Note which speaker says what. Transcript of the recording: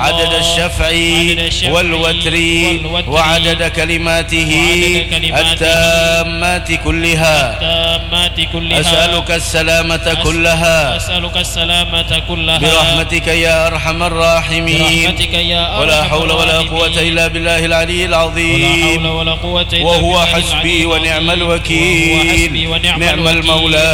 Speaker 1: عدد الشفع والوتر وعدد كلماته التامات كلها. أسألك السلامة كلها برحمتك يا أرحم الراحمين. ولا حول ولا قوة إلا بالله العلي العظيم. وهو حسبي ونعم الوكيل، نعم المولى